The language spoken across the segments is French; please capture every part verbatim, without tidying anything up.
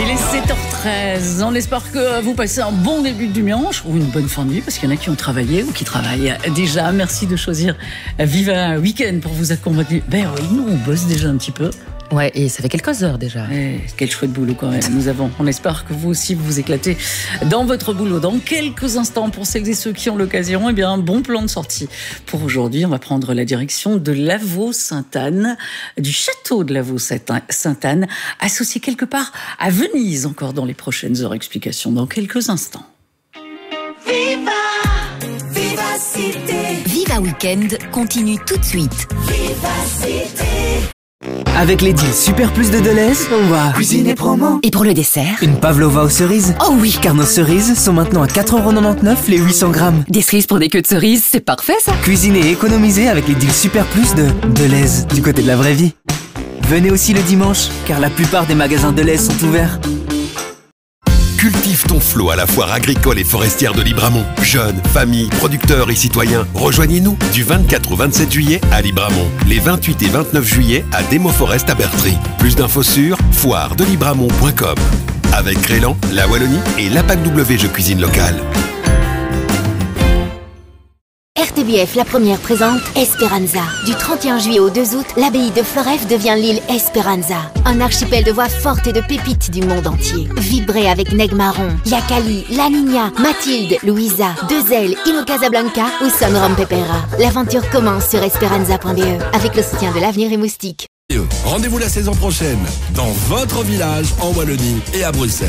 Il est sept heures treize. On espère que vous passez un bon début de dimanche ou une bonne fin de nuit, parce qu'il y en a qui ont travaillé ou qui travaillent déjà. Merci de choisir Viva Weekend pour vous accompagner. Ben oui, nous on bosse déjà un petit peu. Ouais, et ça fait quelques heures déjà. Eh, quel chouette boulot quand même nous avons. On espère que vous aussi vous vous éclatez dans votre boulot. Dans quelques instants, pour celles et ceux qui ont l'occasion, eh bien, un bon plan de sortie. Pour aujourd'hui, on va prendre la direction de Lavaux-Sainte-Anne, du château de Lavaux-Sainte-Anne, associé quelque part à Venise, encore dans les prochaines heures. Explication dans quelques instants. Viva, Viva Cité. Viva Weekend continue tout de suite. Viva Cité. Avec les deals Super Plus de Deleuze, on va Cuisine promo. Et pour le dessert, une pavlova aux cerises. Oh oui, Car nos cerises sont maintenant à quatre euros quatre-vingt-dix-neuf les huit cents grammes. des cerises pour des queues de cerises, c'est parfait ça. Cuisiner et économiser avec les deals Super Plus de Deleuze, du côté de la vraie vie. Venez aussi le dimanche, car la plupart des magasins Deleuze sont ouverts. Cultive ton flot à la foire agricole et forestière de Libramont. Jeunes, familles, producteurs et citoyens, rejoignez-nous du vingt-quatre au vingt-sept juillet à Libramont. Les vingt-huit et vingt-neuf juillet à Démoforest à Bertry. Plus d'infos sur foire de libramont point com. Avec Crélan, la Wallonie et l'A P A C W Jeux Cuisine Locale. R T B F, la première, présente Esperanza. Du trente et un juillet au deux août, l'abbaye de Floreffe devient l'île Esperanza. Un archipel de voix fortes et de pépites du monde entier. Vibrez avec Neg Marron, Yakali, La Niña, Mathilde, Louisa, Deux Ailes, Ino Casablanca ou Son Rom Pepera. L'aventure commence sur esperanza point b e avec le soutien de l'Avenir et Moustique. Rendez-vous la saison prochaine dans votre village en Wallonie et à Bruxelles.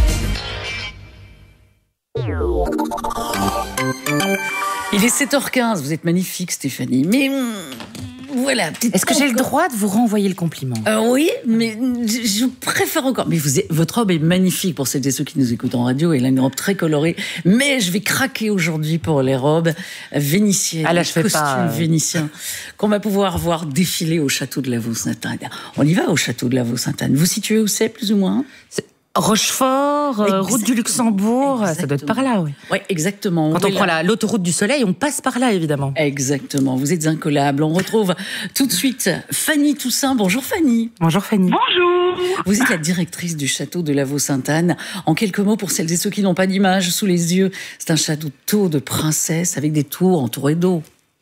Il est sept heures quinze, vous êtes magnifique Stéphanie, mais hum, voilà. Est-ce que j'ai le droit de vous renvoyer le compliment? euh, Oui, mais je, je préfère encore. Mais vous êtes, votre robe est magnifique pour celles et ceux qui nous écoutent en radio, elle a une robe très colorée, mais je vais craquer aujourd'hui pour les robes vénitiennes, ah là, je fais costumes pas, euh... vénitiens, qu'on va pouvoir voir défiler au château de Lavaux-Sainte-Anne. On y va au château de Lavaux-Sainte-Anne. Vous situez où c'est, plus ou moins? C'est... Rochefort, euh, route du Luxembourg, exactement. Ça doit être par là, oui. Oui, exactement. Quand on, on prend la, l'autoroute du Soleil, on passe par là, évidemment. Exactement, vous êtes incollable. On retrouve tout de suite Fanny Toussaint. Bonjour Fanny. Bonjour Fanny. Bonjour. Vous êtes la directrice du château de Lavaux-Sainte-Anne. En quelques mots, pour celles et ceux qui n'ont pas d'image sous les yeux, c'est un château de princesse avec des tours entourées d'eau.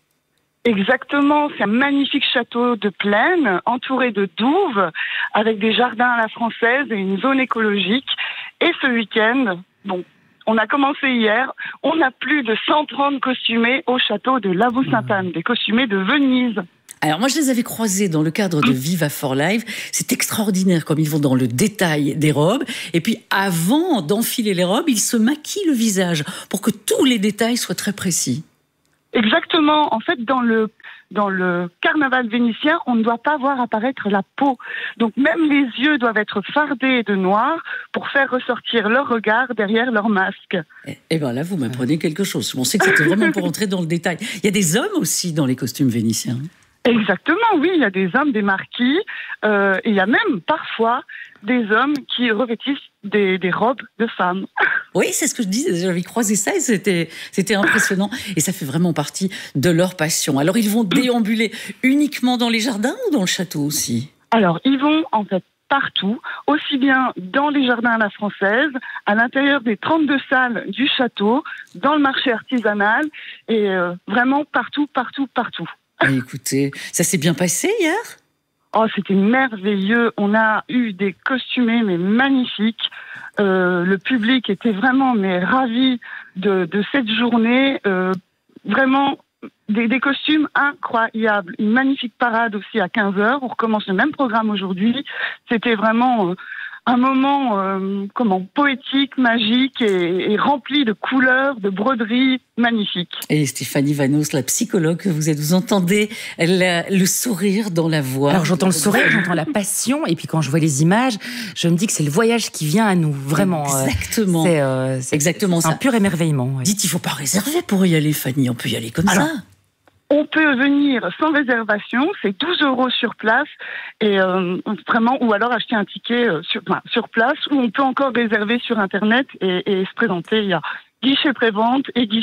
Exactement, c'est un magnifique château de plaine, entouré de douves, avec des jardins à la française et une zone écologique. Et ce week-end, bon, on a commencé hier, on a plus de cent trente costumés au château de Lavaux-Sainte-Anne, des costumés de Venise. Alors moi je les avais croisés dans le cadre de Viva for Life, c'est extraordinaire comme ils vont dans le détail des robes, et puis avant d'enfiler les robes, ils se maquillent le visage pour que tous les détails soient très précis. Exactement. En fait, dans le dans le carnaval vénitien, on ne doit pas voir apparaître la peau. Donc même les yeux doivent être fardés de noir pour faire ressortir leur regard derrière leur masque. Et, et bien là, vous m'apprenez quelque chose. On sait que c'était vraiment pour entrer dans le détail. Il y a des hommes aussi dans les costumes vénitiens. Exactement, oui. Il y a des hommes, des marquis. Euh, et il y a même parfois des hommes qui revêtissent des, des robes de femmes. Oui, c'est ce que je disais. J'avais croisé ça et c'était, c'était impressionnant. Et ça fait vraiment partie de leur passion. Alors, ils vont déambuler uniquement dans les jardins ou dans le château aussi? Alors, ils vont en fait partout, aussi bien dans les jardins à la française, à l'intérieur des trente-deux salles du château, dans le marché artisanal et euh, vraiment partout, partout, partout. Ah, écoutez, ça s'est bien passé hier? Oh, c'était merveilleux. On a eu des costumés, mais magnifiques. Euh, le public était vraiment mais ravi de, de cette journée. Euh, vraiment des, des costumes incroyables. Une magnifique parade aussi à quinze heures. On recommence le même programme aujourd'hui. C'était vraiment euh, un moment euh, comment poétique, magique et, et rempli de couleurs, de broderies magnifiques. Et Stéphanie Vanos, la psychologue que vous êtes, vous entendez la, le sourire dans la voix. Alors j'entends le sourire, j'entends la passion, et puis quand je vois les images, je me dis que c'est le voyage qui vient à nous, vraiment. Exactement. C'est, euh, c'est exactement c'est ça. un pur émerveillement. Oui. Dites, il ne faut pas réserver pour y aller, Fanny. On peut y aller comme Alors, ça. On peut venir sans réservation, c'est douze euros sur place, et euh, vraiment, ou alors acheter un ticket euh, sur, enfin, sur place, ou on peut encore réserver sur Internet et, et se présenter. Il y a guichet prévente et guichet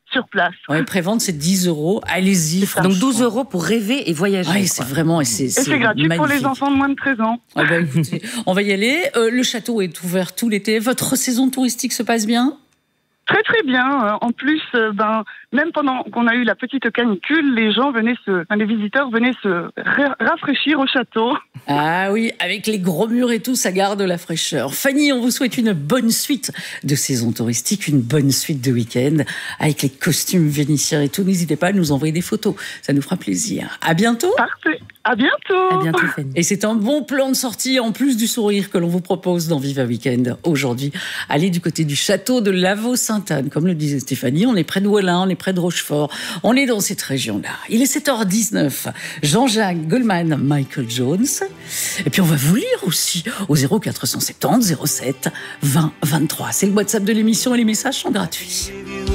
sur place. Ouais, prévente, c'est dix euros. Allez-y. Donc douze euros pour rêver et voyager. Oui, c'est vraiment. Et c'est, Et c'est gratuit magnifique. pour les enfants de moins de treize ans. Ah bah, écoutez, on va y aller. Euh, le château est ouvert tout l'été. Votre saison touristique se passe bien ? Très très bien. Euh, En plus, euh, ben même pendant qu'on a eu la petite canicule, les gens venaient se, enfin, les visiteurs venaient se ra- rafraîchir au château. Ah oui, avec les gros murs et tout, ça garde la fraîcheur. Fanny, on vous souhaite une bonne suite de saison touristique, une bonne suite de week-end, avec les costumes vénitiens et tout. N'hésitez pas à nous envoyer des photos, ça nous fera plaisir. À bientôt. Parfait. À bientôt. À bientôt, Fanny. Et c'est un bon plan de sortie, en plus du sourire que l'on vous propose dans Viva Weekend aujourd'hui. Allez du côté du château de Lavaux-Sainte-Anne. Comme le disait Stéphanie, on est près de Ouellin, on est près de Rochefort. On est dans cette région-là. Il est sept heures dix-neuf. Jean-Jacques Goldman, Michael Jones. Et puis on va vous lire aussi au zéro quatre cent soixante-dix zéro sept vingt vingt-trois. C'est le WhatsApp de l'émission et les messages sont gratuits.